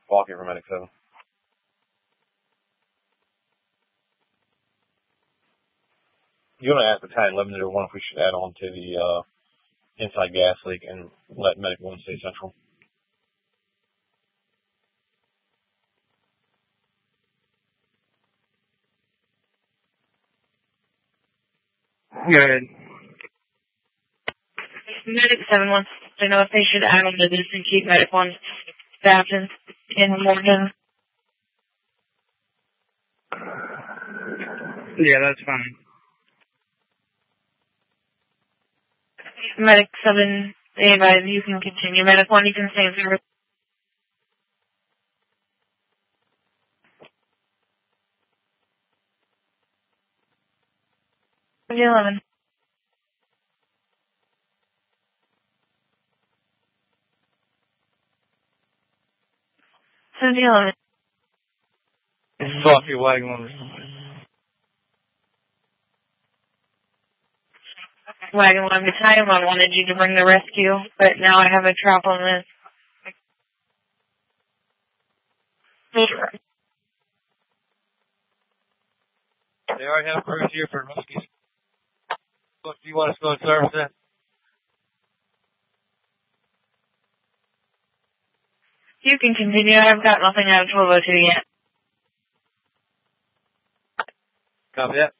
Walking for Medic 7. You want to ask Battalion 11 to 1 if we should add on to the inside gas leak and let Medic 1 stay central. Go ahead. Medic 7 wants to know if they should add on to this and keep Medic 1 staffed in Morgan. Yeah, that's fine. Medic 7, they advise you can continue. Medic 1, you can stay in service. 11. This is off your wagon one. Wagon 1 Battalion 1 wanted you to bring the rescue, but now I have a trap on this. They already have crews here for rescues. Look, do you want us to go and service that? You can continue. I've got nothing out of 1202 yet. Copy that.